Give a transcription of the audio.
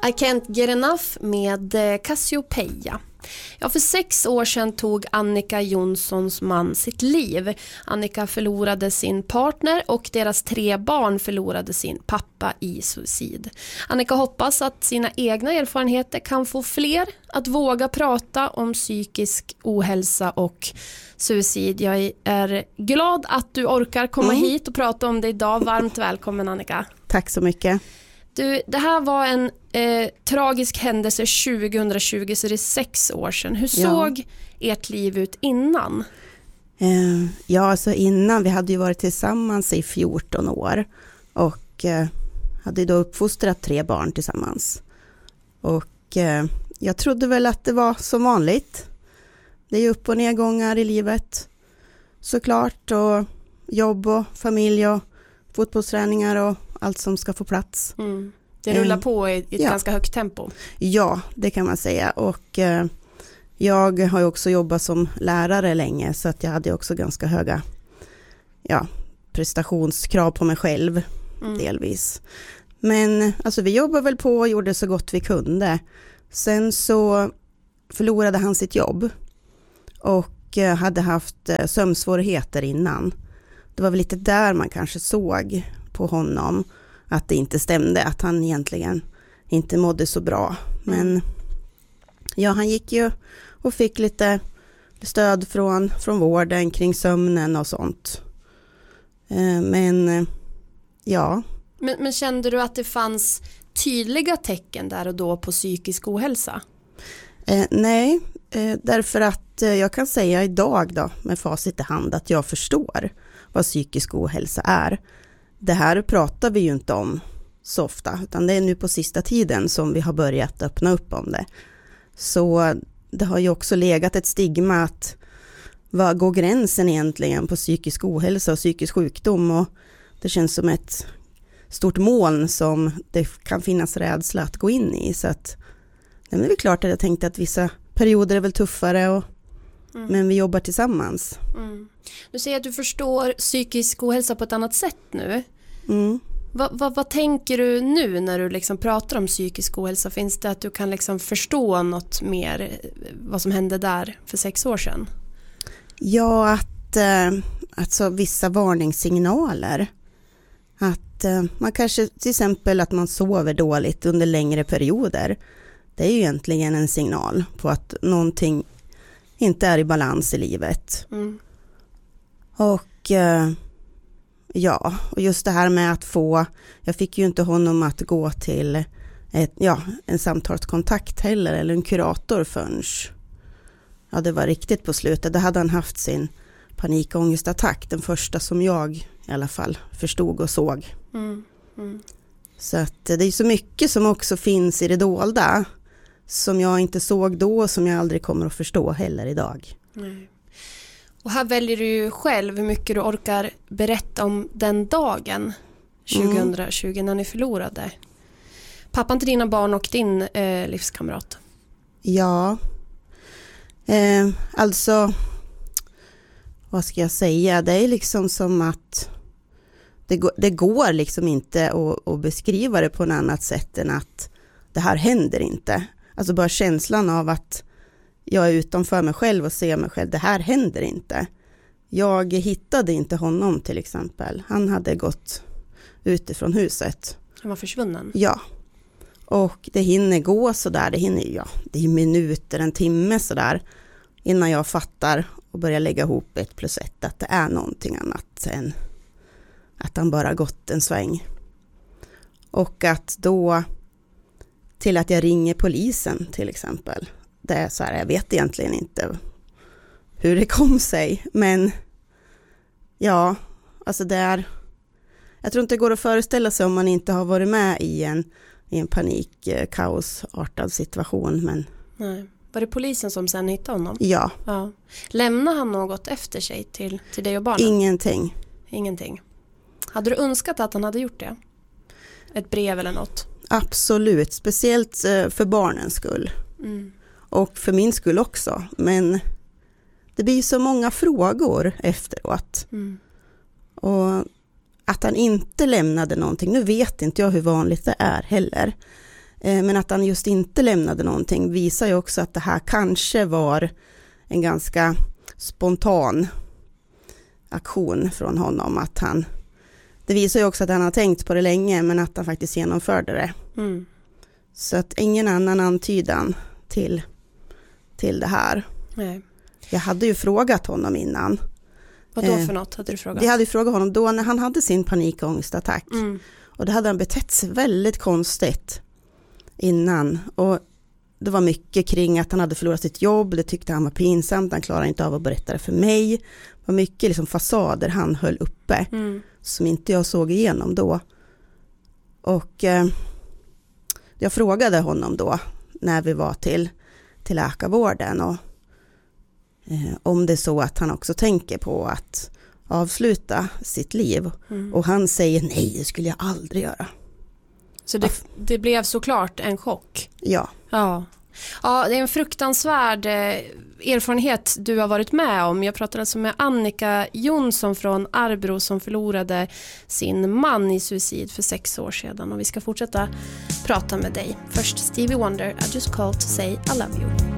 I Can't Get Enough med Cassiopeia. Ja, för 6 år sedan tog Annika Jonssons man sitt liv. Annika förlorade sin partner och deras 3 barn förlorade sin pappa i suicid. Annika hoppas att sina egna erfarenheter kan få fler att våga prata om psykisk ohälsa och suicid. Jag är glad att du orkar komma hit och prata om det idag. Varmt välkommen, Annika. Tack så mycket. Du, det här var en tragisk händelse 2020, så det är 6 år sedan. Hur såg ert liv ut innan? Alltså innan, vi hade ju varit tillsammans i 14 år och hade då uppfostrat 3 barn tillsammans. Och jag trodde väl att det var som vanligt. Det är ju upp- och nedgångar i livet såklart, och jobb och familj och fotbollsträningar och allt som ska få plats. Det rullar på i ett ganska högt tempo. Ja, det kan man säga. Och jag har ju också jobbat som lärare länge, så att jag hade också ganska höga prestationskrav på mig själv delvis. Men alltså, vi jobbade väl på och gjorde så gott vi kunde. Sen så förlorade han sitt jobb och hade haft sömnsvårigheter innan. Det var väl lite där man kanske såg på honom att det inte stämde, att han egentligen inte mådde så bra. Men han gick ju och fick lite stöd från vården kring sömnen och sånt. Men kände du att det fanns tydliga tecken där och då på psykisk ohälsa? Nej, därför att jag kan säga idag då, med facit i hand, att jag förstår vad psykisk ohälsa är. Det här pratar vi ju inte om så ofta, utan det är nu på sista tiden som vi har börjat öppna upp om det. Så det har ju också legat ett stigma att vad går gränsen egentligen på psykisk ohälsa och psykisk sjukdom, och det känns som ett stort moln som det kan finnas rädsla att gå in i. Så att det är väl klart att jag tänkte att vissa perioder är väl tuffare, men vi jobbar tillsammans. Du säger att du förstår psykisk ohälsa på ett annat sätt nu. Vad tänker du nu när du liksom pratar om psykisk ohälsa? Finns det att du kan liksom förstå något mer vad som hände där för 6 år sedan? Ja, att alltså vissa varningssignaler. Att man kanske till exempel att man sover dåligt under längre perioder. Det är ju egentligen en signal på att någonting inte är i balans i livet. Och och just det här med att jag fick ju inte honom att gå till en samtalskontakt heller, eller en kurator förrän det var riktigt på slutet. Då hade han haft sin panikångestattack, den första som jag i alla fall förstod och såg. Så att det är så mycket som också finns i det dolda som jag inte såg då och som jag aldrig kommer att förstå heller idag. Och här väljer du ju själv hur mycket du orkar berätta om den dagen 2020 när ni förlorade pappan till dina barn och din livskamrat. Ja, alltså vad ska jag säga? Det är liksom som att det går liksom inte att beskriva det på något annat sätt än att det här händer inte. Alltså bara känslan av att jag är utanför mig själv och ser mig själv. Det här händer inte. Jag hittade inte honom till exempel. Han hade gått utifrån huset. Han var försvunnen? Ja. Och det hinner gå sådär. Det är minuter, en timme sådär. Innan jag fattar och börjar lägga ihop 1 + 1. Att det är någonting annat än att han bara gått en sväng. Och att då till att jag ringer polisen till exempel. Det är så här, jag vet egentligen inte hur det kom sig. Men alltså det är, jag tror inte det går att föreställa sig om man inte har varit med i en kaosartad situation. Men nej. Var det polisen som sen hittade honom? Ja. Lämnade han något efter sig till dig och barnen? Ingenting. Hade du önskat att han hade gjort det? Ett brev eller något? Absolut, speciellt för barnens skull. Och för min skull också. Men det blir så många frågor efteråt. Och att han inte lämnade någonting. Nu vet inte jag hur vanligt det är heller. Men att han just inte lämnade någonting visar ju också att det här kanske var en ganska spontan aktion från honom. Det visar ju också att han har tänkt på det länge, men att han faktiskt genomförde det. Mm. Så att ingen annan antydan till det här. Nej. Jag hade ju frågat honom innan. Vad då för något hade du frågat? Jag hade ju frågat honom då när han hade sin panikångestattack. Mm. Och det hade han betett sig väldigt konstigt innan. Och det var mycket kring att han hade förlorat sitt jobb. Det tyckte han var pinsamt. Han klarade inte av att berätta det för mig. Det var mycket liksom fasader han höll uppe. Som inte jag såg igenom då. Och jag frågade honom då när vi var till läkarvården. Och om det är så att han också tänker på att avsluta sitt liv. Och han säger nej, det skulle jag aldrig göra. Så det blev såklart en chock? Ja. Ja, det är en fruktansvärd erfarenhet du har varit med om. Jag pratade alltså med Annika Jonsson från Arbro som förlorade sin man i suicid för 6 år sedan. Och vi ska fortsätta prata med dig. Först Stevie Wonder, I just called to say I love you.